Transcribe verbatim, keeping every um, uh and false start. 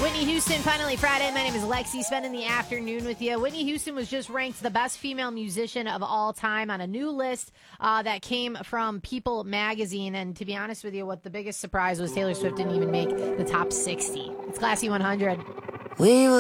Whitney Houston, finally Friday. My name is Lexi, spending the afternoon with you. Whitney Houston was just ranked the best female musician of all time on a new list uh, that came from People magazine. And to be honest with you, what the biggest surprise was Taylor Swift didn't even make the top sixty. It's Classy one hundred. We will